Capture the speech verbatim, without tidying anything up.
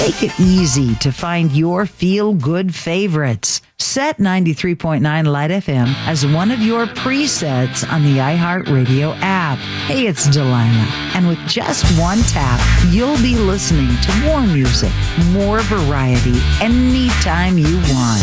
Make it easy to find your feel-good favorites. Set ninety-three point nine Light F M as one of your presets on the iHeartRadio app. Hey, it's Delilah. And with just one tap, you'll be listening to more music, more variety, anytime you want.